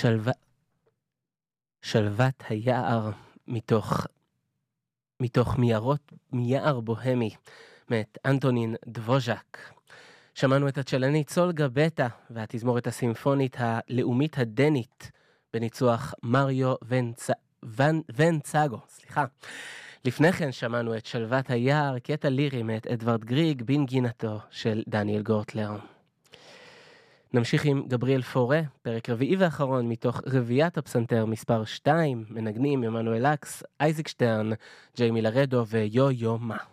שלוות היער מתוך מיער בוהמי, מאת אנטונין דבוז'ק. שמענו את הצ'לנית סולגה בטה והתזמורת הסימפונית הלאומית הדנית בניצוח מריו ונצאגו. לפני כן שמענו את שלוות היער, קטע לירי מאת אדוארד גריג בנגינתו של דניאל גורטלר. נמשיך עם גבריאל פורה, פרק רביעי ואחרון מתוך רביעיית הפסנתר מספר 2, מנגנים עמנואל לקס, אייזיק שטרן, ג'יימי לרדו ויו יו מה.